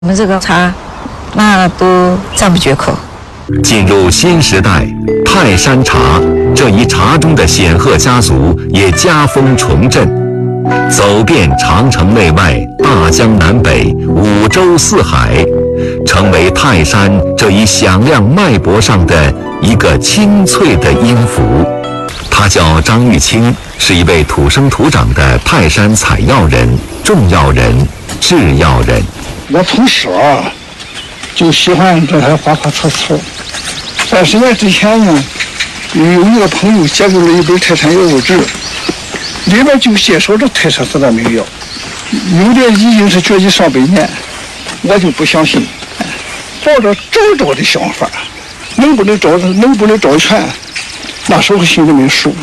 我们这个茶，那都赞不绝口。 进入新时代，泰山茶这一茶中的显赫家族也加封重振，走遍长城内外、大江南北、五洲四海，成为泰山这一响亮脉搏上的一个清脆的音符。他叫张玉清，是一位土生土长的泰山采药人、种药人、制药人。 我从小就喜欢这些花花草草。30年之前呢，有一个朋友接过了一本泰山药物志，里边就介绍着泰山4大名药，有的已经是绝迹上百年，我就不相信。抱着找的想法，能不能找全，那时候心里没数。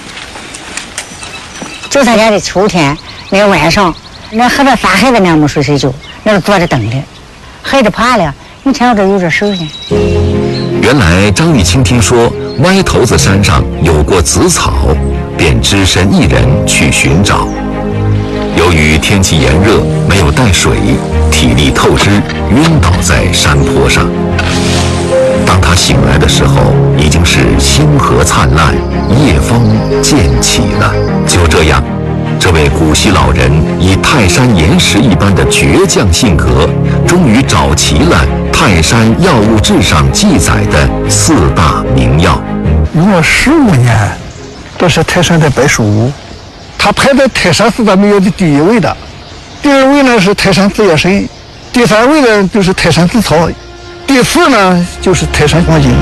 就参加的秋天，那个晚上，那河边发孩子那没睡睡觉，那是坐着等的，孩子爬了，你听到这有这声音。 原来张玉清听说歪头子山上有过紫草，便只身一人去寻找。由于天气炎热，没有带水，体力透支，晕倒在山坡上。当他醒来的时候，已经是星河灿烂，夜风渐起了。就这样，这位古稀老人以泰山岩石一般的倔强性格，终于找齐了泰山药物志上记载的4大名药。 用了15年，这是泰山的白术屋，他排在泰山4大名药的第1位的，第2位呢是泰山紫叶参，第3位呢就是泰山紫草，第4呢就是泰山黄金。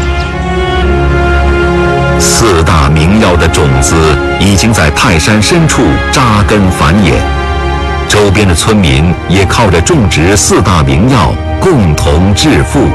4大名药的种子已经在泰山深处扎根繁衍，周边的村民也靠着种植4大名药共同致富。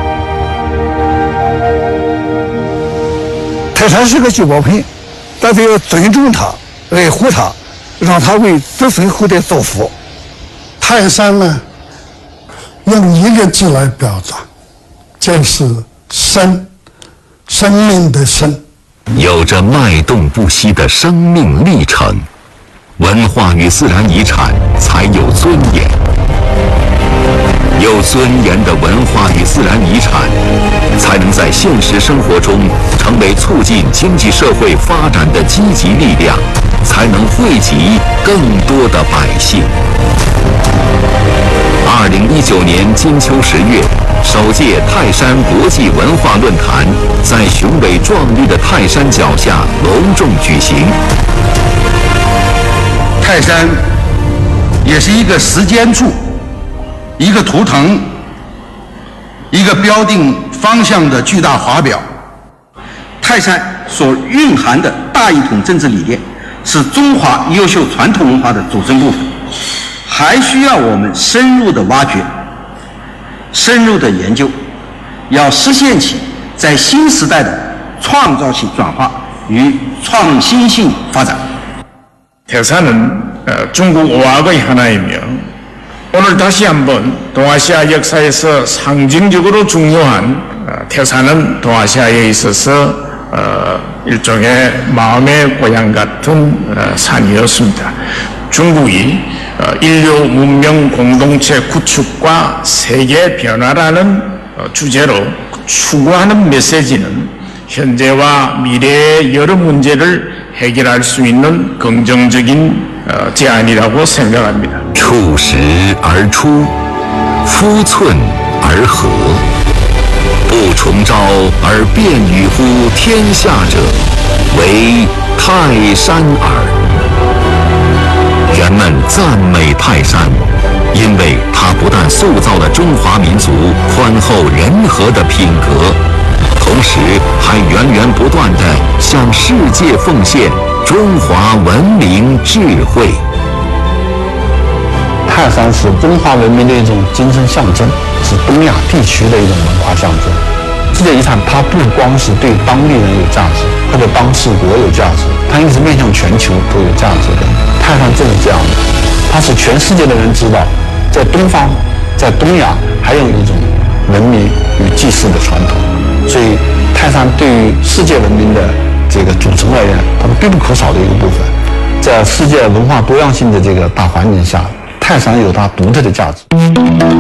泰山是个聚宝盆，但是要尊重它，爱护它，让它为子孙后代造福。 泰山呢，用一个字来表达，就是生，生命的生。 有着脉动不息的生命历程，文化与自然遗产才有尊严。有尊严的文化与自然遗产，才能在现实生活中成为促进经济社会发展的积极力量，才能惠及更多的百姓。2019年金秋10月，首届泰山国际文化论坛在雄伟壮丽的泰山脚下隆重举行。 泰山也是一个时间柱，一个图腾，一个标定方向的巨大华表。泰山所蕴含的大一统政治理念，是中华优秀传统文化的组成部分，还需要我们深入的挖掘，深入的研究，要实现起在新时代的创造性转化与创新性发展。 태산은 중국 오학의 하나이며 오늘 다시 한번 동아시아 역사에서 상징적으로 중요한 태산은 동아시아에 있어서 일종의 마음의 고향 같은 산이었습니다. 중국이 인류 문명 공동체 구축과 세계 변화라는 주제로 추구하는 메시지는 현재와 미래의 여러 문제를 해결할 수 있는 긍정적인 제안이라고 생각합니다. 触实而出，夫寸而合，不崇招而便于乎天下者，为泰山耳。人们赞美泰山，因为它不但塑造了中华民族宽厚仁和的品格，同时还源源不断地向世界奉献中华文明智慧。 泰山是中华文明的一种精神象征，是东亚地区的一种文化象征。世界遗产它不光是对当地人有价值，或者当事国有价值，它应该是面向全球都有价值的。泰山正是这样的，它是全世界的人知道，在东方，在东亚还有一种文明与祭祀的传统。所以，泰山对于世界文明的这个组成而言，它是必不可少的一个部分。在世界文化多样性的这个大环境下，泰山有它独特的价值。